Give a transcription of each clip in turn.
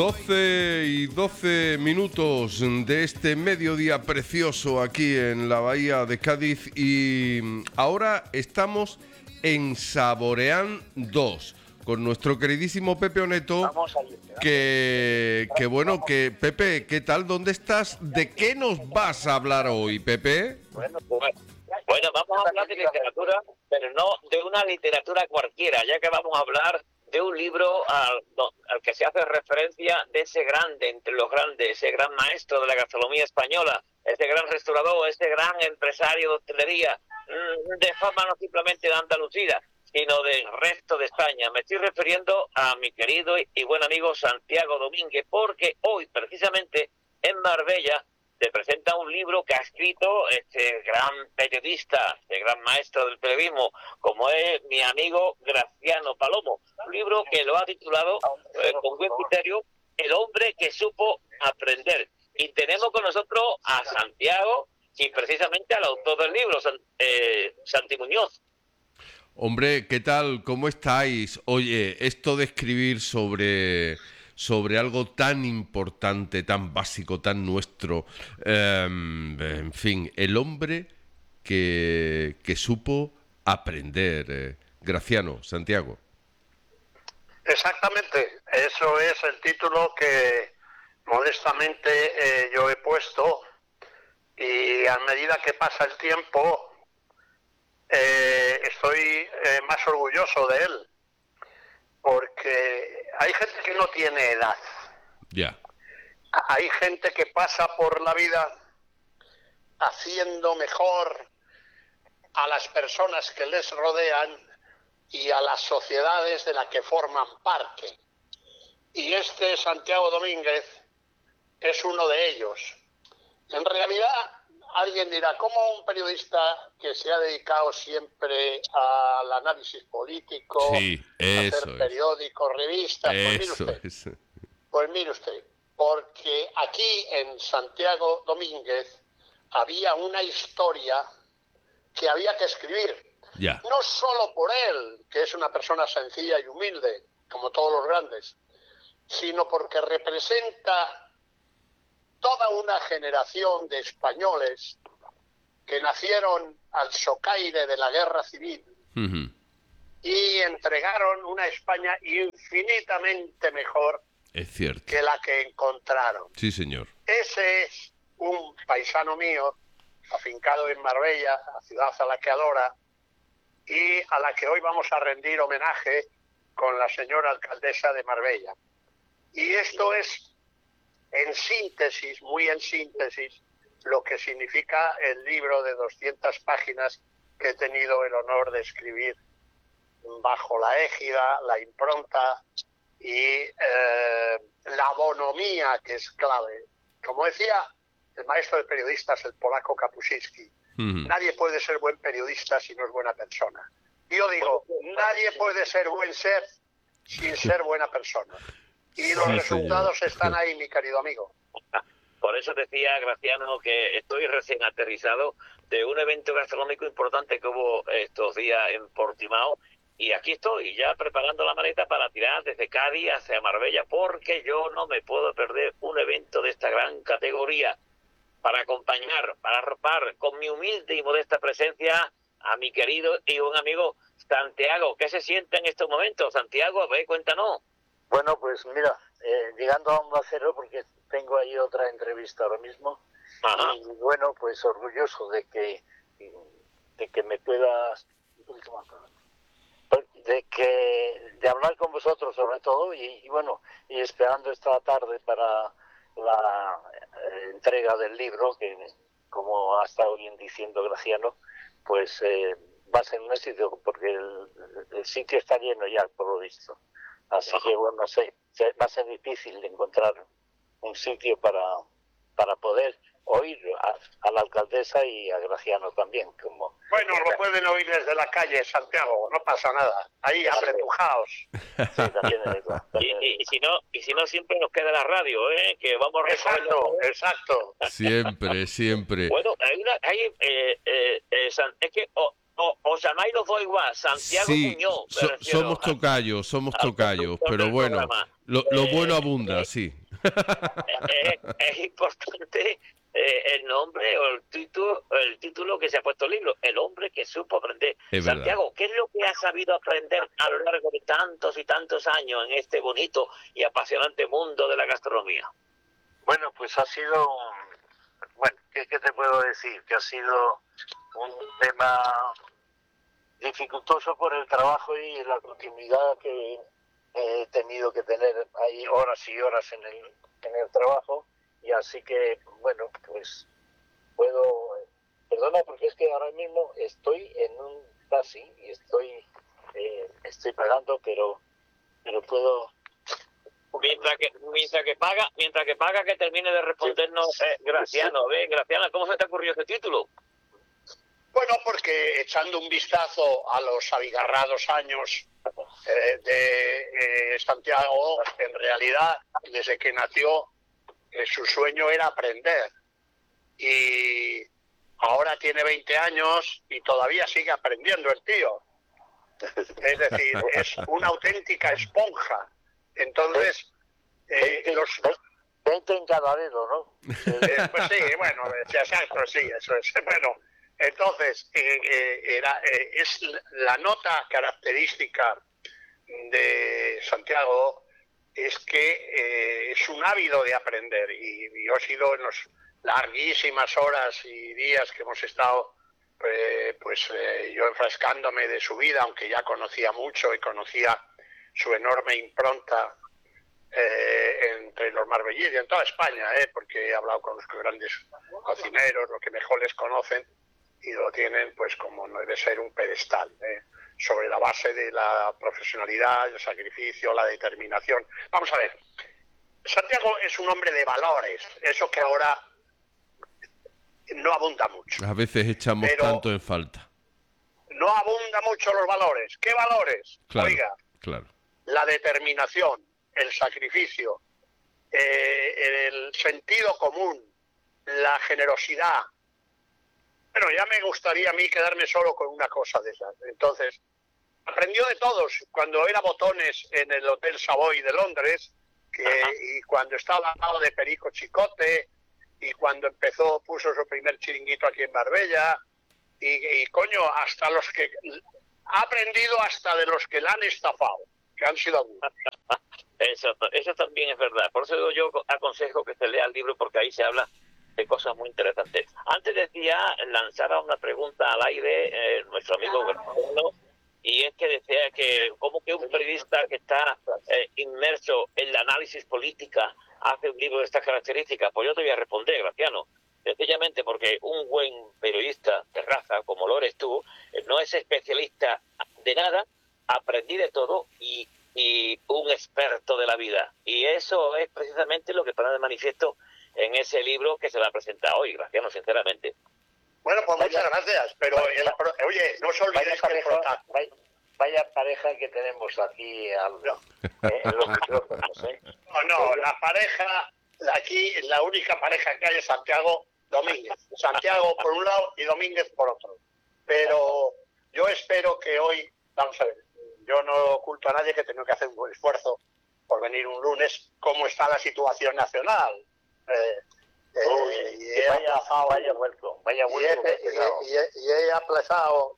12:12 de este mediodía precioso aquí en la Bahía de Cádiz, y ahora estamos en Saboreán 2 con nuestro queridísimo Pepe Oneto. Que Pepe, ¿qué tal? ¿Dónde estás? ¿De qué nos vas a hablar hoy, Pepe? Bueno, vamos a hablar de literatura, pero no de una literatura cualquiera, ya que vamos a hablar de un libro al que se hace referencia de ese grande entre los grandes, ese gran maestro de la gastronomía española, ese gran restaurador, ese gran empresario de hostelería, de fama no simplemente de Andalucía, sino del resto de España. Me estoy refiriendo a mi querido y buen amigo Santiago Domínguez, porque hoy, precisamente, en Marbella, se presenta un libro que ha escrito este gran periodista, este gran maestro del periodismo, como es mi amigo Graciano Palomo. Un libro que lo ha titulado, con buen criterio, El hombre que supo aprender. Y tenemos con nosotros a Santiago y precisamente al autor del libro, Santi Muñoz. Hombre, ¿qué tal? ¿Cómo estáis? Oye, esto de escribir sobre algo tan importante, tan básico, tan nuestro, en fin, el hombre que supo aprender, Graciano, Santiago. Exactamente, eso es el título que modestamente yo he puesto, y a medida que pasa el tiempo estoy más orgulloso de él, porque hay gente que no tiene edad. Ya. Hay gente que pasa por la vida haciendo mejor a las personas que les rodean y a las sociedades de las que forman parte. Y este Santiago Domínguez es uno de ellos. En realidad, alguien dirá, ¿cómo un periodista que se ha dedicado siempre al análisis político, a hacer periódicos, revistas? Pues mire usted, porque aquí en Santiago Domínguez había una historia que había que escribir. Yeah. No solo por él, que es una persona sencilla y humilde, como todos los grandes, sino porque representa toda una generación de españoles que nacieron al socaire de la guerra civil y entregaron una España infinitamente mejor, es cierto, que la que encontraron. Sí, señor. Ese es un paisano mío, afincado en Marbella, la ciudad a la que adora, y a la que hoy vamos a rendir homenaje con la señora alcaldesa de Marbella. Y esto es, en síntesis, muy en síntesis, lo que significa el libro de 200 páginas que he tenido el honor de escribir bajo la égida, la impronta y la bonomía, que es clave. Como decía el maestro de periodistas, el polaco Kapuscinski, nadie puede ser buen periodista si no es buena persona. Yo digo, nadie puede ser buen ser sin ser buena persona. Y los resultados están ahí, mi querido amigo. Por eso decía, Graciano, que estoy recién aterrizado de un evento gastronómico importante que hubo estos días en Portimao, y aquí estoy ya preparando la maleta para tirar desde Cádiz hacia Marbella, porque yo no me puedo perder un evento de esta gran categoría, para acompañar, para arropar con mi humilde y modesta presencia a mi querido y buen amigo Santiago. ¿Qué se siente en estos momentos, Santiago? A ver, cuéntanos. Bueno, pues mira, llegando a Onda Cero, porque tengo ahí otra entrevista ahora mismo. Ajá. Y bueno, pues orgulloso de que me puedas, de hablar con vosotros sobre todo, y bueno, y esperando esta tarde para la entrega del libro, que como ha estado bien diciendo Graciano, pues va a ser un éxito, porque el sitio está lleno ya, por lo visto. Así que bueno, va a ser difícil de encontrar un sitio para poder oír a la alcaldesa y a Graciano también. Bueno, lo pueden oír desde la calle, Santiago, no pasa nada. Ahí, apretujaos. Sí, también es verdad. Y si no, siempre nos queda la radio, que vamos a Exacto. Siempre. Bueno, es que os llamáis los dos igual, Santiago Sí, Muñoz. Me refiero somos al tocayos, conductor pero del bueno, programa. lo bueno abunda, Eh, sí. es importante el nombre o el título que se ha puesto el libro, El hombre que supo aprender. Es verdad. Santiago, ¿qué es lo que has sabido aprender a lo largo de tantos y tantos años en este bonito y apasionante mundo de la gastronomía? Bueno, pues ha sido, bueno, ¿qué te puedo decir? Que ha sido un tema dificultoso por el trabajo y la continuidad que he tenido que tener ahí horas y horas en el trabajo, y así que, bueno, pues puedo, perdona, porque es que ahora mismo estoy en un taxi y estoy pagando, pero puedo... Mientras que paga, que termine de respondernos Graciano. Graciano, ¿cómo se te ocurrió ese título? Bueno, porque echando un vistazo a los abigarrados años de Santiago, en realidad, desde que nació, su sueño era aprender. Y ahora tiene 20 años y todavía sigue aprendiendo el tío. Es decir, es una auténtica esponja. Entonces, 20 en cada dedo, ¿no? pues sí, bueno, exacto, sí, eso es. Bueno, entonces, es la nota característica de Santiago es que es un ávido de aprender, y yo he sido en las larguísimas horas y días que hemos estado yo enfrascándome de su vida, aunque ya conocía mucho y conocía su enorme impronta entre los marbellíes y en toda España, porque he hablado con los grandes cocineros, los que mejor les conocen, y lo tienen pues como no debe ser un pedestal, sobre la base de la profesionalidad, el sacrificio, la determinación. Vamos a ver, Santiago es un hombre de valores, eso que ahora no abunda mucho. A veces echamos tanto en falta. No abunda mucho los valores. ¿Qué valores? Claro, Oiga, claro. La determinación, el sacrificio, el sentido común, la generosidad. Bueno, ya me gustaría a mí quedarme solo con una cosa de esas. Entonces, aprendió de todos. Cuando era botones en el Hotel Savoy de Londres, y cuando estaba al lado de Perico Chicote, y cuando puso su primer chiringuito aquí en Marbella, y coño, hasta los que... Ha aprendido hasta de los que la han estafado, que han sido algunos. Eso también es verdad. Por eso yo aconsejo que se lea el libro, porque ahí se habla de cosas muy interesantes. Antes decía, lanzara una pregunta al aire nuestro amigo Gerardo, y es que decía que como que un periodista que está inmerso en el análisis política hace un libro de estas características. Pues yo te voy a responder, Graciano, sencillamente porque un buen periodista de raza, como lo eres tú, no es especialista de nada, aprendí de todo y un experto de la vida. Y eso es precisamente lo que pone de manifiesto en ese libro que se va a presentar hoy, Graciano, sinceramente. Bueno, pues muchas gracias, pero oye, no se olvides que vaya pareja que tenemos aquí en los micrófonos, ¿eh? No, la pareja, aquí la única pareja que hay es Santiago Domínguez. Santiago por un lado y Domínguez por otro. Pero yo espero que hoy, vamos a ver, yo no oculto a nadie que tengo que hacer un buen esfuerzo por venir un lunes, cómo está la situación nacional. Vaya vuelco. Y he aplazado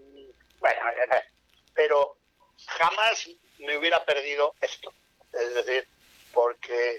pero jamás me hubiera perdido esto. Es decir, porque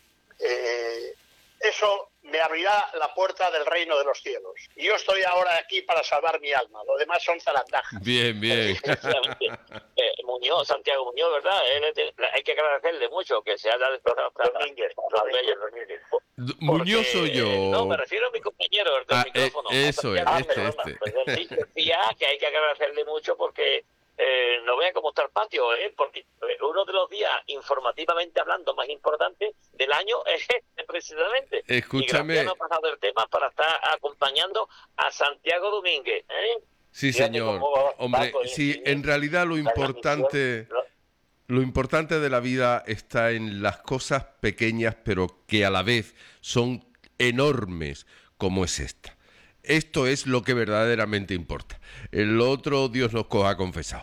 eso me abrirá la puerta del reino de los cielos. Y yo estoy ahora aquí para salvar mi alma. Lo demás son zarandajas. Bien, bien. Santiago Muñoz, ¿verdad? Hay que agradecerle mucho que se haya desplazado hasta Domínguez. Muñoz soy yo. No, me refiero a mi compañero del micrófono. Eso es, Decía que hay que agradecerle mucho porque no vean cómo está el patio, porque uno de los días, informativamente hablando, más importantes del año es precisamente. Escúchame. Y Graciano ha pasado el tema para estar acompañando a Santiago Domínguez. Sí, señor. Hombre, sí, en realidad lo importante de la vida está en las cosas pequeñas, pero que a la vez son enormes, como es esta. esto es lo que verdaderamente importa. El otro Dios nos ha confesado.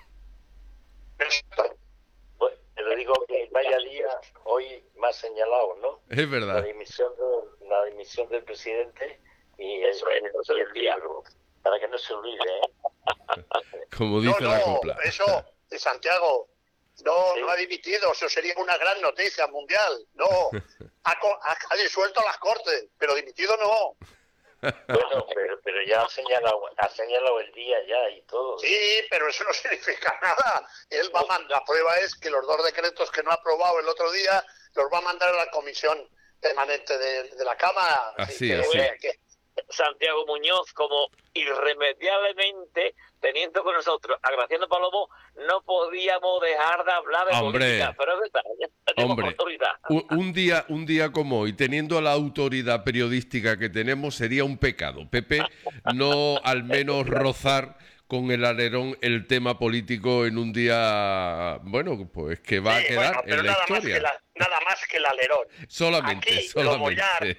Bueno, te digo que vaya día hoy más señalado, ¿no? Es verdad. La dimisión del presidente y el libro, para que no se olvide, Como dice la copla. Eso, de Santiago, no ha dimitido, eso sería una gran noticia mundial. No, ha disuelto las Cortes, pero dimitido no. Bueno, pero ya ha señalado el día ya y todo. Sí, pero eso no significa nada. Él va a mandar, la prueba es que los 2 decretos que no ha aprobado el otro día los va a mandar a la comisión permanente de la Cámara. Así. Santiago Muñoz, como irremediablemente teniendo con nosotros a Graciano Palomo, no podíamos dejar de hablar de política, pero es verdad, ya tenemos autoridad. Un día como hoy, teniendo la autoridad periodística que tenemos, sería un pecado, Pepe, no al menos rozar con el alerón el tema político en un día, bueno, pues que va a quedar en la historia. Nada más que el alerón. Solamente. Lo mollar,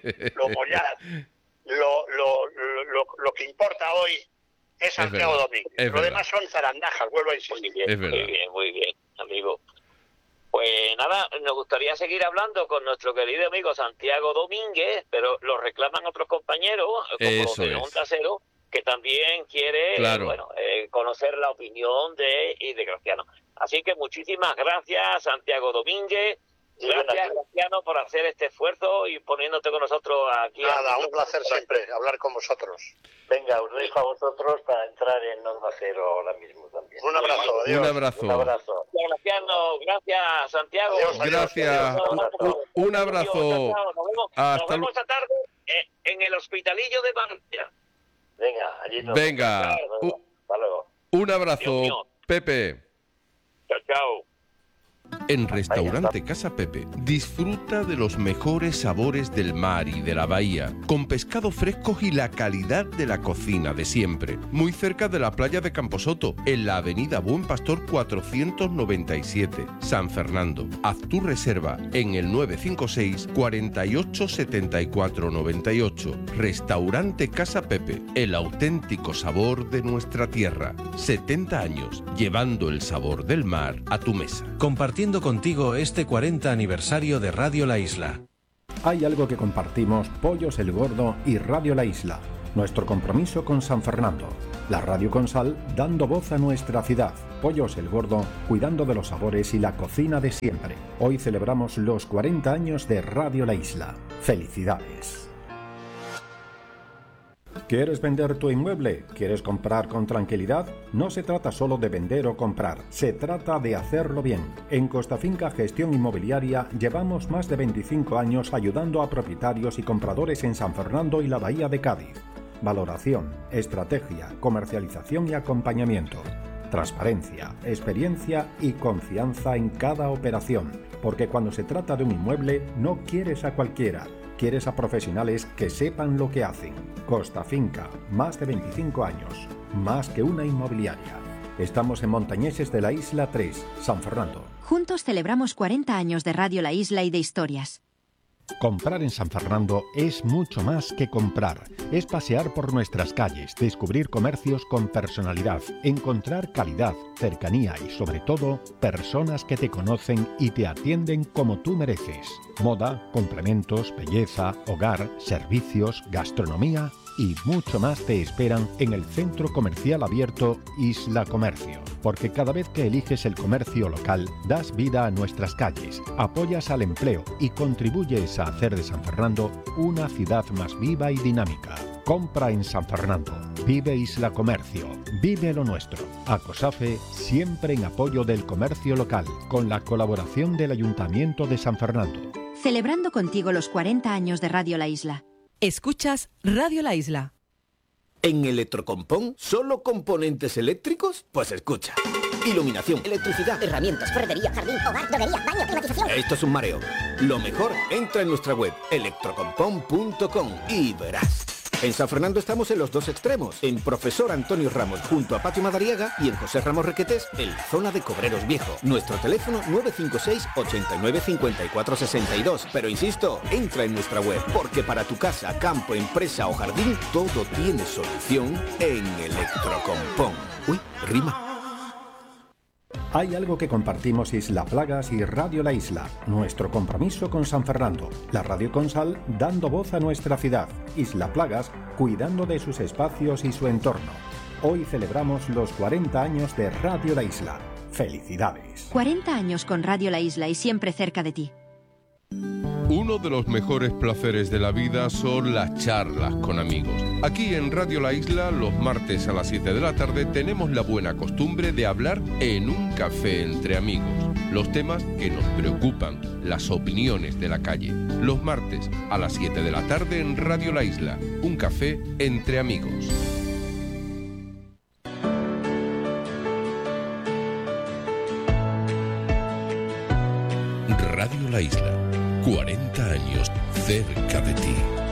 lo que importa hoy es Santiago Domínguez. Lo demás son zarandajas, vuelvo a insistir. Es verdad. Muy bien, amigo. Pues nada, nos gustaría seguir hablando con nuestro querido amigo Santiago Domínguez, pero lo reclaman otros compañeros, como de Cero, que también quiere conocer la opinión de Graciano. Así que muchísimas gracias, Santiago Domínguez. Gracias, Graciano, por hacer este esfuerzo y poniéndote con nosotros aquí. Nada, un placer siempre hablar con vosotros. Venga, os dejo a vosotros para entrar en Onda Cero ahora mismo también. Un abrazo, adiós. Un abrazo. Gracias, Graciano. Gracias, Santiago. Adiós, gracias. Un abrazo. Nos vemos esta tarde en el Hospitalillo de Valencia. Venga, allí nos Venga. Hasta luego. Un abrazo, Pepe. Chao. En Restaurante Casa Pepe, disfruta de los mejores sabores del mar y de la bahía, con pescado fresco y la calidad de la cocina de siempre. Muy cerca de la playa de Camposoto, en la avenida Buen Pastor 497, San Fernando. Haz tu reserva en el 956 48 74 98. Restaurante Casa Pepe, el auténtico sabor de nuestra tierra. 70 años, llevando el sabor del mar a tu mesa. Compartiendo contigo este 40 aniversario de Radio La Isla. Hay algo que compartimos Pollos El Gordo y Radio La Isla. Nuestro compromiso con San Fernando. La radio con sal dando voz a nuestra ciudad. Pollos El Gordo cuidando de los sabores y la cocina de siempre. Hoy celebramos los 40 años de Radio La Isla. ¡Felicidades! ¿Quieres vender tu inmueble? ¿Quieres comprar con tranquilidad? No se trata solo de vender o comprar, se trata de hacerlo bien. En Costa Finca Gestión Inmobiliaria llevamos más de 25 años ayudando a propietarios y compradores en San Fernando y la Bahía de Cádiz. Valoración, estrategia, comercialización y acompañamiento. Transparencia, experiencia y confianza en cada operación. Porque cuando se trata de un inmueble, no quieres a cualquiera. Quieres a profesionales que sepan lo que hacen. Costa Finca, más de 25 años, más que una inmobiliaria. Estamos en Montañeses de la Isla 3, San Fernando. Juntos celebramos 40 años de Radio La Isla y de historias. Comprar en San Fernando es mucho más que comprar. Es pasear por nuestras calles, descubrir comercios con personalidad, encontrar calidad, cercanía y sobre todo, personas que te conocen y te atienden como tú mereces. Moda, complementos, belleza, hogar, servicios, gastronomía y mucho más te esperan en el Centro Comercial Abierto Isla Comercio. Porque cada vez que eliges el comercio local, das vida a nuestras calles, apoyas al empleo y contribuyes a hacer de San Fernando una ciudad más viva y dinámica. Compra en San Fernando. Vive Isla Comercio. Vive lo nuestro. ACOSAFE siempre en apoyo del comercio local, con la colaboración del Ayuntamiento de San Fernando. Celebrando contigo los 40 años de Radio La Isla. Escuchas Radio La Isla. ¿En Electrocompón solo componentes eléctricos? Pues escucha. Iluminación, electricidad, herramientas, ferretería, jardín, hogar, droguería, baño, climatización. Esto es un mareo. Lo mejor, entra en nuestra web electrocompón.com y verás. En San Fernando estamos en los dos extremos, en Profesor Antonio Ramos junto a Patio Madariaga y en José Ramos Requetés en la zona de Cobreros Viejo. Nuestro teléfono 956 89 54 62. Pero insisto, entra en nuestra web, porque para tu casa, campo, empresa o jardín, todo tiene solución en Electrocompón. Uy, rima. Hay algo que compartimos Isla Plagas y Radio La Isla, nuestro compromiso con San Fernando, la Radio Consal dando voz a nuestra ciudad, Isla Plagas cuidando de sus espacios y su entorno. Hoy celebramos los 40 años de Radio La Isla. ¡Felicidades! 40 años con Radio La Isla y siempre cerca de ti. Uno de los mejores placeres de la vida son las charlas con amigos. Aquí en Radio La Isla, los martes a las 7 de la tarde, tenemos la buena costumbre de hablar en un café entre amigos. Los temas que nos preocupan, las opiniones de la calle. Los martes a las 7 de la tarde en Radio La Isla, un café entre amigos. Radio La Isla, 40 años cerca de ti.